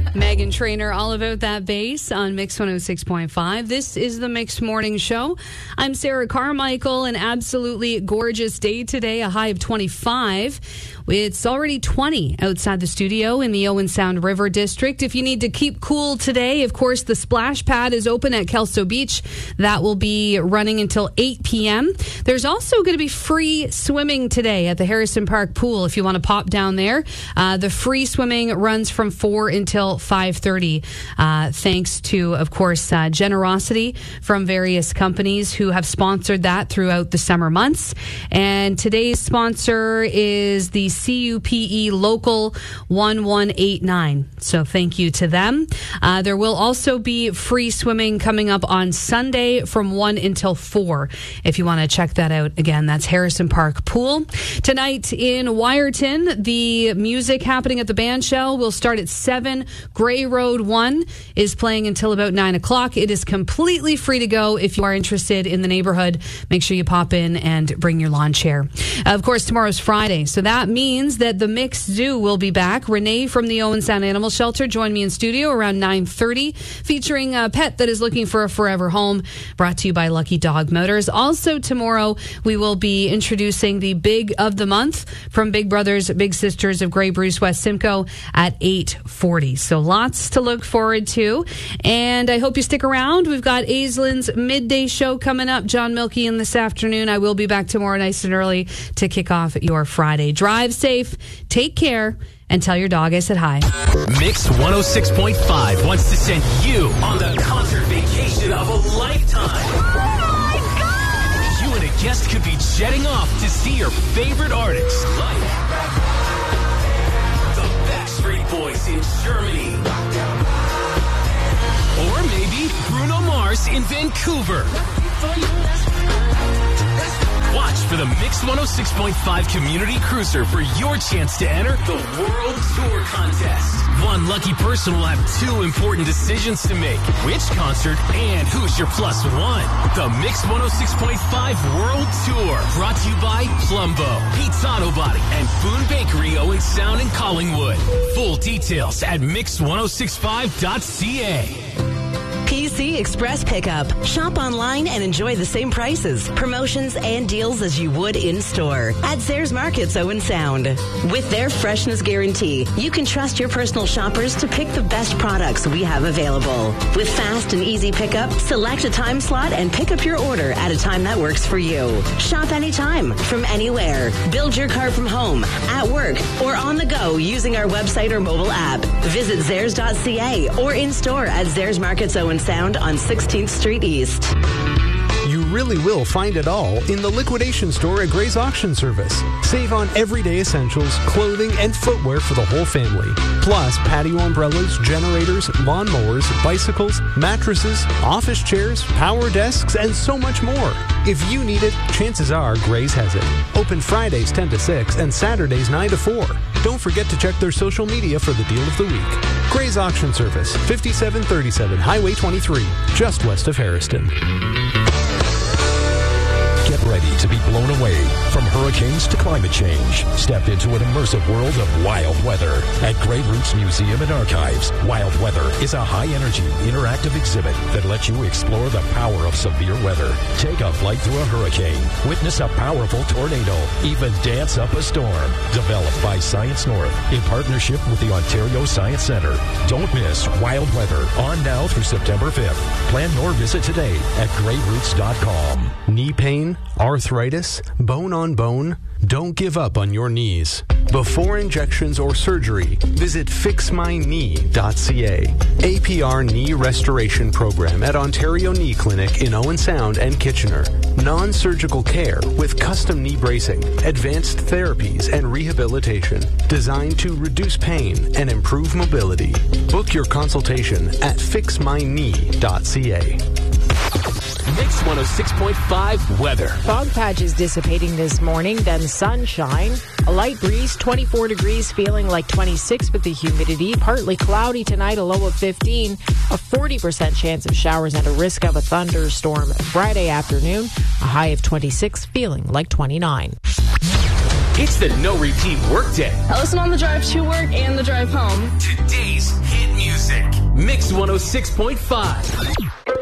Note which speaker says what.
Speaker 1: Megan Trainor, all about that bass on Mix 106.5. This is the Mix Morning Show. I'm Sarah Carmichael. An absolutely gorgeous day today, a high of 25. It's already 20 outside the studio in the Owen Sound River District. If you need to keep cool today, of course, the splash pad is open at Kelso Beach. That will be running until 8 p.m. There's also going to be free swimming today at the Harrison Park Pool if you want to pop down there. The free swimming runs from 4 until 5:30. Thanks to, of course, generosity from various companies who have sponsored that throughout the summer months. And today's sponsor is the CUPE Local 1189. So thank you to them. There will also be free swimming coming up on Sunday from 1 until 4. If you want to check that out, again, that's Harrison Park Pool. Tonight in Wyerton, the music happening at the Bandshell will start at 7. Grey Road 1 is playing until about 9 o'clock. It is completely free to go. If you are interested in the neighborhood, make sure you pop in and bring your lawn chair. Of course, tomorrow's Friday, so that means that the Mix Zoo will be back. Renee from the Owen Sound Animal Shelter joined me in studio around 9:30, featuring a pet that is looking for a forever home, brought to you by Lucky Dog Motors. Also tomorrow, we will be introducing the Big of the Month from Big Brothers Big Sisters of Grey Bruce West Simcoe at 8:40. So lots to look forward to. And I hope you stick around. We've got Aislin's midday show coming up. John Milkey in this afternoon. I will be back tomorrow nice and early to kick off your Friday. Drive safe, take care, and tell your dog I said hi.
Speaker 2: Mix 106.5 wants to send you on the concert vacation of a lifetime.
Speaker 3: Oh my God!
Speaker 2: You and a guest could be jetting off to see your favorite artists like the Backstreet Boys in Germany. Or maybe Bruno Mars in Vancouver. Watch for the Mix 106.5 Community Cruiser for your chance to enter the World Tour Contest. One lucky person will have 2 important decisions to make. Which concert and who's your plus one? The Mix 106.5 World Tour. Brought to you by Plumbo, Pete's Auto Body, and Boone Bakery, Owen Sound and Collingwood. Full details at mix1065.ca.
Speaker 4: PC Express Pickup. Shop online and enjoy the same prices, promotions, and deals as you would in-store at Zayres Markets Owen Sound. With their freshness guarantee, you can trust your personal shoppers to pick the best products we have available. With fast and easy pickup, select a time slot and pick up your order at a time that works for you. Shop anytime, from anywhere. Build your car from home, at work, or on the go using our website or mobile app. Visit Zayres.ca or in-store at Zayres Markets Owen Sound on 16th Street East.
Speaker 5: You really will find it all in the liquidation store at Gray's Auction Service. Save on everyday essentials, clothing, and footwear for the whole family. Plus, patio umbrellas, generators, lawnmowers, bicycles, mattresses, office chairs, power desks, and so much more. If you need it, chances are Gray's has it. Open Fridays 10 to 6 and Saturdays 9 to 4. Don't forget to check their social media for the deal of the week. Gray's Auction Service, 5737 Highway 23, just west of Harrison.
Speaker 6: Get ready to be blown away from hurricanes to climate change. Step into an immersive world of wild weather at Grey Roots Museum and Archives. Wild Weather is a high-energy, interactive exhibit that lets you explore the power of severe weather. Take a flight through a hurricane, witness a powerful tornado, even dance up a storm. Developed by Science North in partnership with the Ontario Science Centre. Don't miss Wild Weather, on now through September 5th. Plan your visit today at greyroots.com.
Speaker 5: Knee pain, arthritis, bone on bone? Don't give up on your knees. Before injections or surgery, visit fixmyknee.ca. APR Knee Restoration Program at Ontario Knee Clinic in Owen Sound and Kitchener. Non-surgical care with custom knee bracing, advanced therapies, and rehabilitation designed to reduce pain and improve mobility. Book your consultation at fixmyknee.ca.
Speaker 2: Mix 106.5 weather.
Speaker 7: Fog patches dissipating this morning, then sunshine. A light breeze, 24 degrees, feeling like 26 with the humidity. Partly cloudy tonight, a low of 15. A 40% chance of showers and a risk of a thunderstorm Friday afternoon. A high of 26, feeling like 29.
Speaker 2: It's the no repeat workday.
Speaker 3: I listen on the drive to work and the drive home.
Speaker 2: Today's hit music. Mix 106.5.